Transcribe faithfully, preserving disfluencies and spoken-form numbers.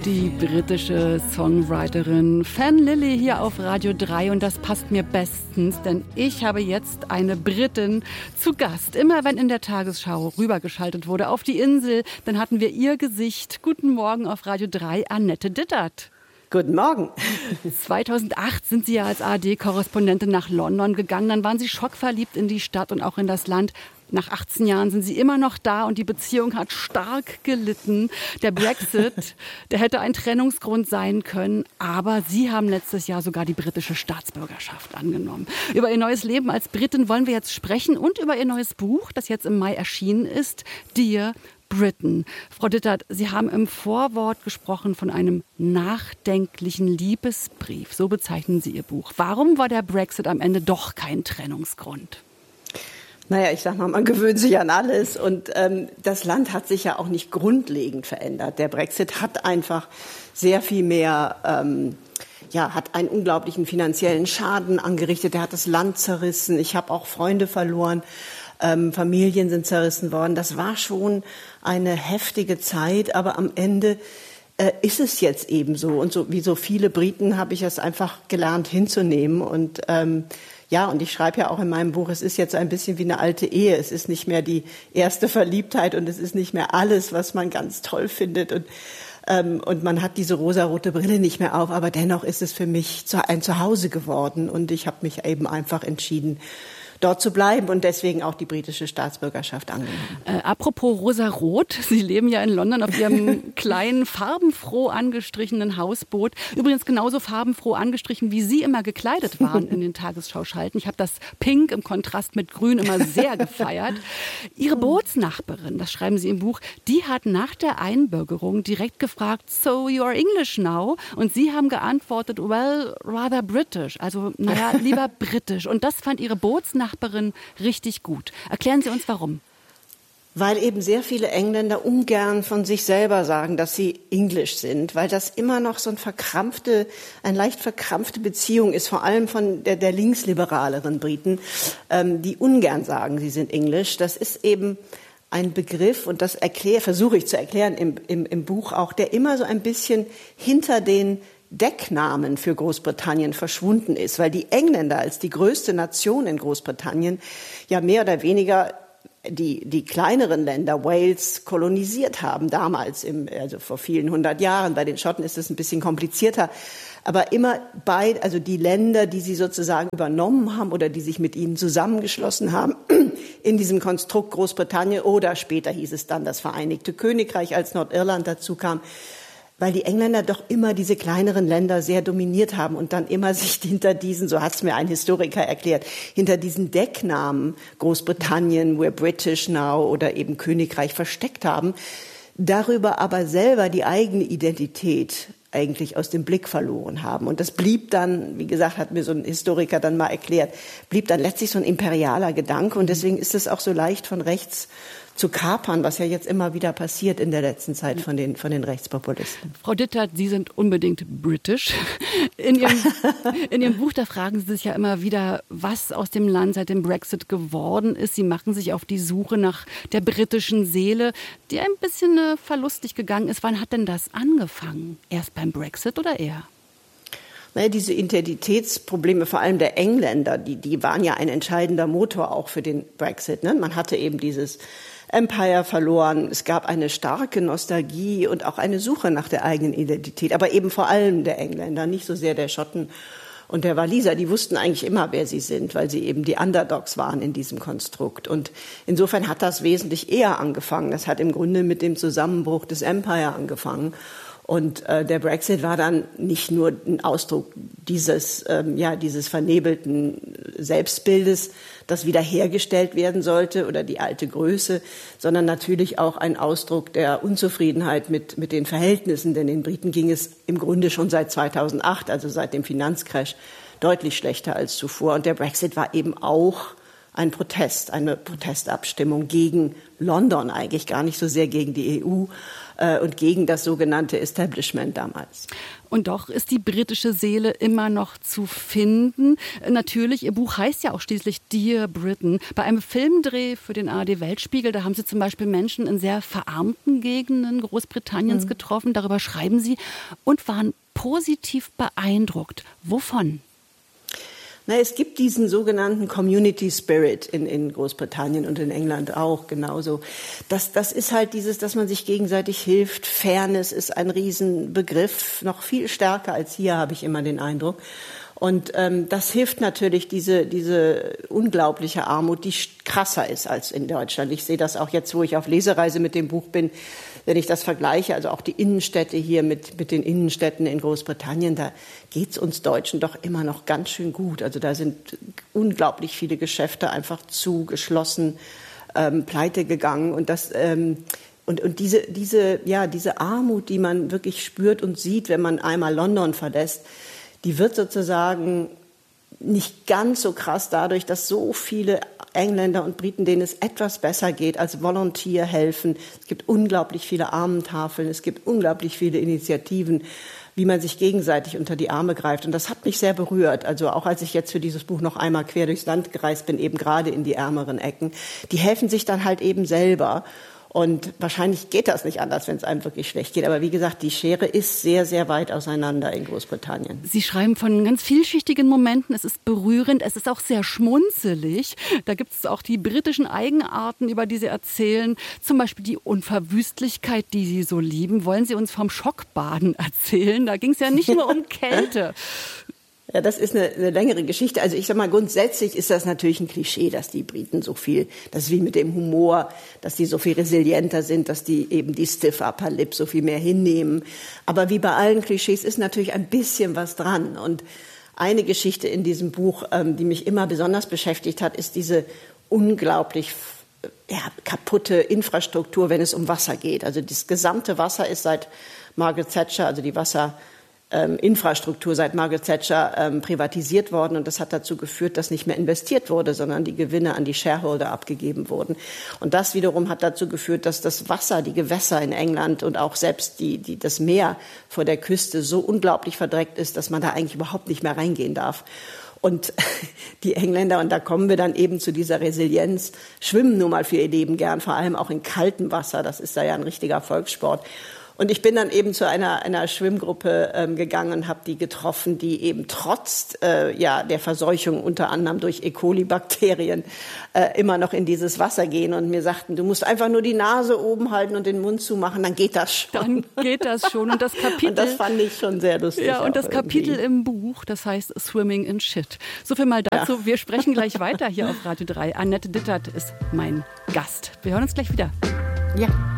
Die britische Songwriterin Fan Lily hier auf Radio drei und das passt mir bestens, denn ich habe jetzt eine Britin zu Gast. Immer wenn in der Tagesschau rübergeschaltet wurde auf die Insel, dann hatten wir ihr Gesicht. Guten Morgen auf Radio drei, Annette Dittert. Guten Morgen. zweitausendacht sind Sie ja als A R D-Korrespondentin nach London gegangen. Dann waren Sie schockverliebt in die Stadt und auch in das Land. Nach achtzehn Jahren sind Sie immer noch da und die Beziehung hat stark gelitten. Der Brexit, der hätte ein Trennungsgrund sein können, aber Sie haben letztes Jahr sogar die britische Staatsbürgerschaft angenommen. Über Ihr neues Leben als Britin wollen wir jetzt sprechen und über Ihr neues Buch, das jetzt im Mai erschienen ist, Dear Britain. Frau Dittert, Sie haben im Vorwort gesprochen von einem nachdenklichen Liebesbrief. So bezeichnen Sie Ihr Buch. Warum war der Brexit am Ende doch kein Trennungsgrund? Naja, ich sag mal, man gewöhnt sich an alles und ähm, das Land hat sich ja auch nicht grundlegend verändert. Der Brexit hat einfach sehr viel mehr, ähm, ja, hat einen unglaublichen finanziellen Schaden angerichtet. Er hat das Land zerrissen. Ich habe auch Freunde verloren. Ähm, Familien sind zerrissen worden. Das war schon eine heftige Zeit, aber am Ende äh, ist es jetzt eben so. Und so wie so viele Briten habe ich es einfach gelernt hinzunehmen und ähm, Ja, und ich schreibe ja auch in meinem Buch, es ist jetzt ein bisschen wie eine alte Ehe. Es ist nicht mehr die erste Verliebtheit und es ist nicht mehr alles, was man ganz toll findet. Und, ähm, und man hat diese rosarote Brille nicht mehr auf. Aber dennoch ist es für mich zu, ein Zuhause geworden. Und ich habe mich eben einfach entschieden, dort zu bleiben und deswegen auch die britische Staatsbürgerschaft angenommen. Äh, apropos rosarot, Sie leben ja in London auf Ihrem kleinen, farbenfroh angestrichenen Hausboot. Übrigens genauso farbenfroh angestrichen, wie Sie immer gekleidet waren in den Tagesschau-Schalten. Ich habe das Pink im Kontrast mit Grün immer sehr gefeiert. Ihre Bootsnachbarin, das schreiben Sie im Buch, die hat nach der Einbürgerung direkt gefragt, so you are English now? Und Sie haben geantwortet, well, rather British. Also, naja, lieber britisch. Und das fand Ihre Bootsnachbarin richtig gut. Erklären Sie uns, warum. Weil eben sehr viele Engländer ungern von sich selber sagen, dass sie Englisch sind, weil das immer noch so ein verkrampfte, eine leicht verkrampfte Beziehung ist, vor allem von der, der linksliberaleren Briten, ähm, die ungern sagen, sie sind Englisch. Das ist eben ein Begriff, und das erkläre, versuche ich zu erklären im, im, im Buch auch, der immer so ein bisschen hinter den Decknamen für Großbritannien verschwunden ist, weil die Engländer als die größte Nation in Großbritannien ja mehr oder weniger die, die kleineren Länder, Wales, kolonisiert haben, damals, im, also vor vielen hundert Jahren. Bei den Schotten ist es ein bisschen komplizierter. Aber immer bei, also die Länder, die sie sozusagen übernommen haben oder die sich mit ihnen zusammengeschlossen haben, in diesem Konstrukt Großbritannien, oder später hieß es dann das Vereinigte Königreich, als Nordirland dazu kam, weil die Engländer doch immer diese kleineren Länder sehr dominiert haben und dann immer sich hinter diesen, so hat es mir ein Historiker erklärt, hinter diesen Decknamen Großbritannien, we're British now oder eben Königreich versteckt haben, darüber aber selber die eigene Identität eigentlich aus dem Blick verloren haben. Und das blieb dann, wie gesagt, hat mir so ein Historiker dann mal erklärt, blieb dann letztlich so ein imperialer Gedanke und deswegen ist es auch so leicht von rechts zu kapern, was ja jetzt immer wieder passiert in der letzten Zeit von den, von den Rechtspopulisten. Frau Dittert, Sie sind unbedingt britisch. In Ihrem, in Ihrem Buch, da fragen Sie sich ja immer wieder, was aus dem Land seit dem Brexit geworden ist. Sie machen sich auf die Suche nach der britischen Seele, die ein bisschen äh, verlustig gegangen ist. Wann hat denn das angefangen? Erst beim Brexit oder eher? Naja, diese Identitätsprobleme, vor allem der Engländer, die, die waren ja ein entscheidender Motor auch für den Brexit. Ne? Man hatte eben dieses Empire verloren. Es gab eine starke Nostalgie und auch eine Suche nach der eigenen Identität. Aber eben vor allem der Engländer, nicht so sehr der Schotten und der Waliser. Die wussten eigentlich immer, wer sie sind, weil sie eben die Underdogs waren in diesem Konstrukt. Und insofern hat das wesentlich eher angefangen. Das hat im Grunde mit dem Zusammenbruch des Empire angefangen. Und äh, der Brexit war dann nicht nur ein Ausdruck dieses, ähm, ja, dieses vernebelten Selbstbildes, das wiederhergestellt werden sollte, oder die alte Größe, sondern natürlich auch ein Ausdruck der Unzufriedenheit mit, mit den Verhältnissen. Denn den Briten ging es im Grunde schon seit zweitausendacht, also seit dem Finanzcrash, deutlich schlechter als zuvor. Und der Brexit war eben auch ein Protest, eine Protestabstimmung gegen London, eigentlich gar nicht so sehr gegen die E U äh, und gegen das sogenannte Establishment damals. Und doch ist die britische Seele immer noch zu finden. Natürlich, Ihr Buch heißt ja auch schließlich Dear Britain. Bei einem Filmdreh für den A R D-Weltspiegel, da haben Sie zum Beispiel Menschen in sehr verarmten Gegenden Großbritanniens mhm. getroffen. Darüber schreiben Sie und waren positiv beeindruckt. Wovon? Na, es gibt diesen sogenannten Community Spirit in, in Großbritannien und in England auch genauso. Das, das ist halt dieses, dass man sich gegenseitig hilft. Fairness ist ein Riesenbegriff, noch viel stärker als hier, habe ich immer den Eindruck. Und ähm, das hilft natürlich, diese, diese unglaubliche Armut, die krasser ist als in Deutschland. Ich sehe das auch jetzt, wo ich auf Lesereise mit dem Buch bin, wenn ich das vergleiche, also auch die Innenstädte hier mit, mit den Innenstädten in Großbritannien, da geht's uns Deutschen doch immer noch ganz schön gut. Also da sind unglaublich viele Geschäfte einfach zu, geschlossen, ähm, pleite gegangen. Und das, ähm, und, und diese, diese, ja, diese Armut, die man wirklich spürt und sieht, wenn man einmal London verlässt, die wird sozusagen nicht ganz so krass dadurch, dass so viele Engländer und Briten, denen es etwas besser geht, als Volunteer helfen. Es gibt unglaublich viele Armentafeln, es gibt unglaublich viele Initiativen, wie man sich gegenseitig unter die Arme greift. Und das hat mich sehr berührt. Also auch als ich jetzt für dieses Buch noch einmal quer durchs Land gereist bin, eben gerade in die ärmeren Ecken, die helfen sich dann halt eben selber. Und wahrscheinlich geht das nicht anders, wenn es einem wirklich schlecht geht. Aber wie gesagt, die Schere ist sehr, sehr weit auseinander in Großbritannien. Sie schreiben von ganz vielschichtigen Momenten. Es ist berührend, es ist auch sehr schmunzelig. Da gibt es auch die britischen Eigenarten, über die Sie erzählen. Zum Beispiel die Unverwüstlichkeit, die Sie so lieben. Wollen Sie uns vom Schockbaden erzählen? Da ging es ja nicht nur um Kälte. Ja, das ist eine, eine längere Geschichte. Also ich sag mal, grundsätzlich ist das natürlich ein Klischee, dass die Briten so viel, das ist wie mit dem Humor, dass die so viel resilienter sind, dass die eben die stiff upper lip so viel mehr hinnehmen. Aber wie bei allen Klischees ist natürlich ein bisschen was dran. Und eine Geschichte in diesem Buch, ähm, die mich immer besonders beschäftigt hat, ist diese unglaublich ja, kaputte Infrastruktur, wenn es um Wasser geht. Also das gesamte Wasser ist seit Margaret Thatcher, also die Wasser Ähm, Infrastruktur seit Margaret Thatcher ähm, privatisiert worden und das hat dazu geführt, dass nicht mehr investiert wurde, sondern die Gewinne an die Shareholder abgegeben wurden. Und das wiederum hat dazu geführt, dass das Wasser, die Gewässer in England und auch selbst die, die, das Meer vor der Küste so unglaublich verdreckt ist, dass man da eigentlich überhaupt nicht mehr reingehen darf. Und die Engländer, und da kommen wir dann eben zu dieser Resilienz, schwimmen nun mal für ihr Leben gern, vor allem auch in kaltem Wasser. Das ist da ja ein richtiger Volkssport. Und ich bin dann eben zu einer, einer Schwimmgruppe ähm, gegangen und habe die getroffen, die eben trotz äh, ja, der Verseuchung unter anderem durch E. coli-Bakterien äh, immer noch in dieses Wasser gehen und mir sagten, du musst einfach nur die Nase oben halten und den Mund zumachen, dann geht das schon. Dann geht das schon. Und das Kapitel, und das fand ich schon sehr lustig. Ja, und das Kapitel irgendwie. im Buch, das heißt Swimming in Shit. So viel mal dazu. Ja. Wir sprechen gleich weiter hier auf Radio drei. Annette Dittert ist mein Gast. Wir hören uns gleich wieder. Ja.